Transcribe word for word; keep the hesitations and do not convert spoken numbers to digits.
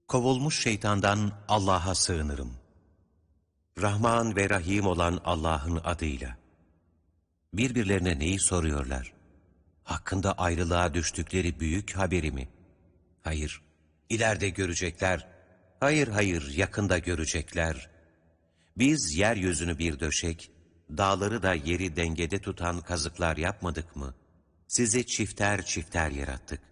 Kovulmuş şeytandan Allah'a sığınırım. Rahman ve Rahim olan Allah'ın adıyla. Birbirlerine neyi soruyorlar? Hakkında ayrılığa düştükleri büyük haberi mi? Hayır, ileride görecekler. Hayır hayır, yakında görecekler. Biz yeryüzünü bir döşek, dağları da yeri dengede tutan kazıklar yapmadık mı? Sizi çifter çifter yarattık.